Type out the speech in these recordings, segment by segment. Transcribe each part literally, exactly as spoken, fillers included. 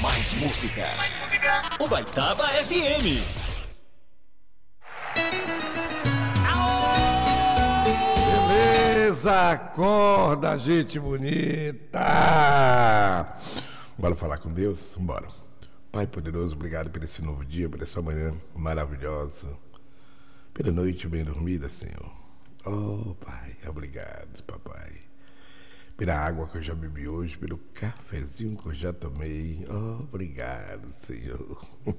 Mais música. Mais música. Ubaitaba F M. Beleza, acorda, gente bonita. Bora falar com Deus? Bora. Pai poderoso, obrigado por esse novo dia, por essa manhã maravilhosa, pela noite bem dormida, Senhor. Oh, Pai, obrigado, papai, pela água que eu já bebi hoje, pelo cafezinho que eu já tomei. Oh, obrigado, Senhor.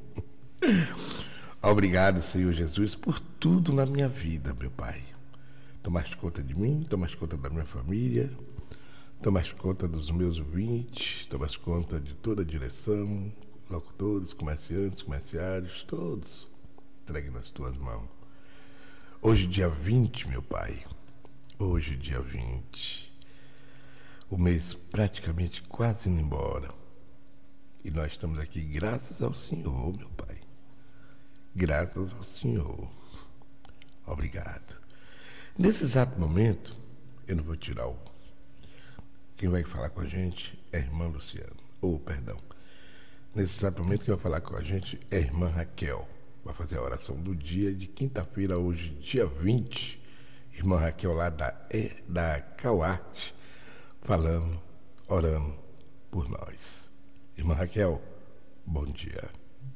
Obrigado, Senhor Jesus, por tudo na minha vida, meu Pai. Tomaste conta de mim, tomaste conta da minha família, tomaste conta dos meus ouvintes, tomaste conta de toda a direção, locutores, comerciantes, comerciários, todos entregue nas tuas mãos. Hoje, dia vinte, meu Pai, hoje, dia vinte, o mês praticamente quase indo embora. E nós estamos aqui graças ao Senhor, meu Pai. Graças ao Senhor. Obrigado. Nesse exato momento, eu não vou tirar o... Quem vai falar com a gente é a irmã Luciana. Ou, oh, perdão. Nesse exato momento, quem vai falar com a gente é a irmã Raquel. Vai fazer a oração do dia de quinta-feira, hoje, dia vinte. Irmã Raquel lá da, da Cauarte, falando, orando por nós. Irmã Raquel, bom dia.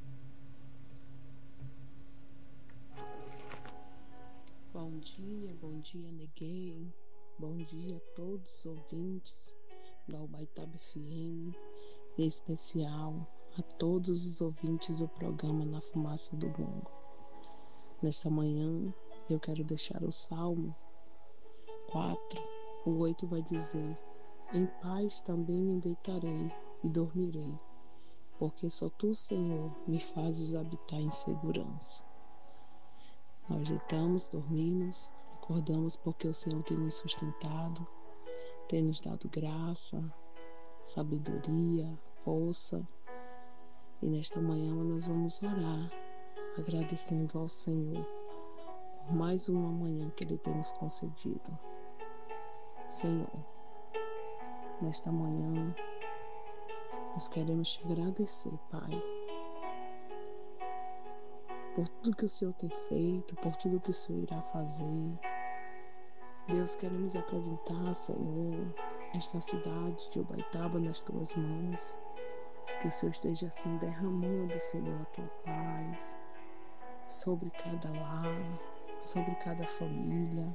Bom dia, bom dia, Neguei. Bom dia a todos os ouvintes da Ubaitaba F M, em especial a todos os ouvintes do programa Na Fumaça do Gongo. Nesta manhã, eu quero deixar o Salmo quatro, o oito vai dizer: em paz também me deitarei e dormirei, porque só tu, Senhor, me fazes habitar em segurança. Nós deitamos, dormimos, acordamos porque o Senhor tem nos sustentado, tem nos dado graça, sabedoria, força. E nesta manhã nós vamos orar, agradecendo ao Senhor por mais uma manhã que Ele tem nos concedido. Senhor, nesta manhã nós queremos te agradecer, Pai, por tudo que o Senhor tem feito, por tudo que o Senhor irá fazer. Deus, queremos apresentar, Senhor, esta cidade de Ubaitaba nas tuas mãos. Que o Senhor esteja assim derramando, Senhor, a tua paz sobre cada lar, sobre cada família.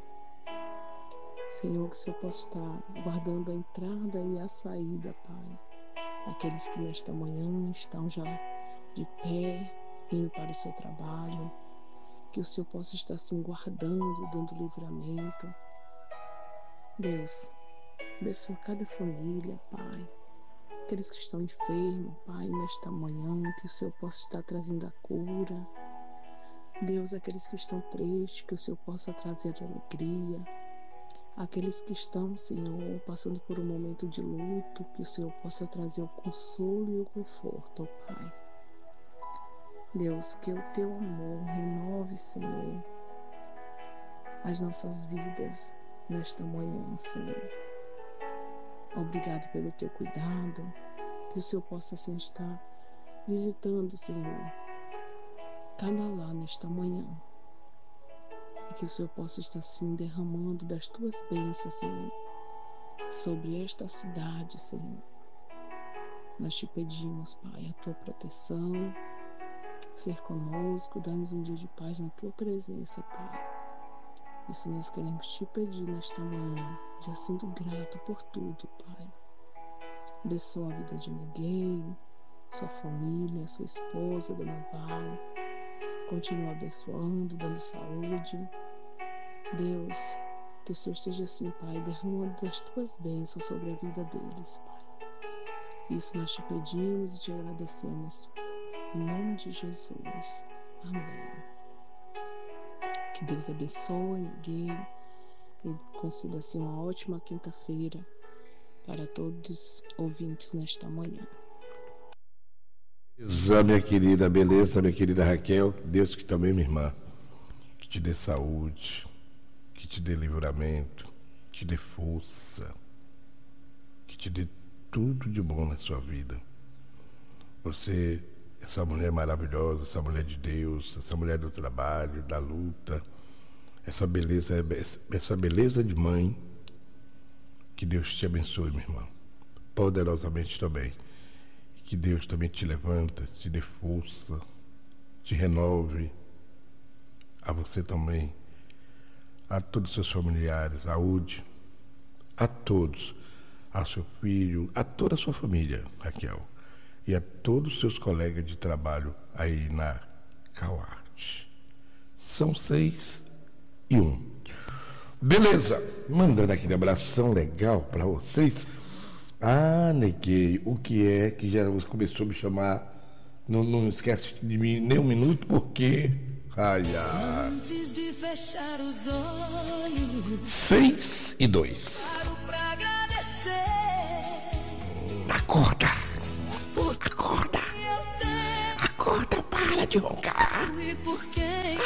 Senhor, que o Senhor possa estar guardando a entrada e a saída, Pai. Aqueles que nesta manhã estão já de pé, indo para o seu trabalho, que o Senhor possa estar assim guardando, dando livramento. Deus, abençoa cada família, Pai. Aqueles que estão enfermos, Pai, nesta manhã, que o Senhor possa estar trazendo a cura. Deus, aqueles que estão tristes, que o Senhor possa trazer alegria. Aqueles que estão, Senhor, passando por um momento de luto, que o Senhor possa trazer o consolo e o conforto, Pai. Deus, que o teu amor renove, Senhor, as nossas vidas nesta manhã, Senhor. Obrigado pelo teu cuidado, que o Senhor possa assim estar visitando, Senhor, cada lar nesta manhã. E que o Senhor possa estar assim derramando das tuas bênçãos, Senhor, sobre esta cidade, Senhor. Nós te pedimos, Pai, a tua proteção, ser conosco, dá-nos um dia de paz na tua presença, Pai. Isso nós queremos te pedir nesta manhã, já sendo grato por tudo, Pai. Abençoa a vida de ninguém, sua família, sua esposa, Dona Val. Continua abençoando, dando saúde. Deus, que o Senhor esteja assim, Pai, derramando das tuas bênçãos sobre a vida deles, Pai. Isso nós te pedimos e te agradecemos. Em nome de Jesus. Amém. Que Deus abençoe ninguém e conceda assim uma ótima quinta-feira para todos os ouvintes nesta manhã. Beleza, minha querida, beleza, minha querida Raquel. Deus que também, minha irmã, que te dê saúde, que te dê livramento, que te dê força, que te dê tudo de bom na sua vida. Você, essa mulher maravilhosa, essa mulher de Deus, essa mulher do trabalho, da luta, essa beleza, essa beleza de mãe, que Deus te abençoe, minha irmã, poderosamente também. Que Deus também te levanta, te dê força, te renove, a você também, a todos os seus familiares, saúde, a todos, a seu filho, a toda a sua família, Raquel, e a todos os seus colegas de trabalho aí na Cauarte. São seis e um. Beleza, mandando aquele abração legal para vocês. Ah, neguei, o que é que já começou a me chamar? Não, não esquece de mim nem um minuto, porque... Ai, ai. Antes de fechar os olhos, Seis e dois. paro pra agradecer. Acorda, Por acorda, que eu tenho acorda, para de roncar. e por quem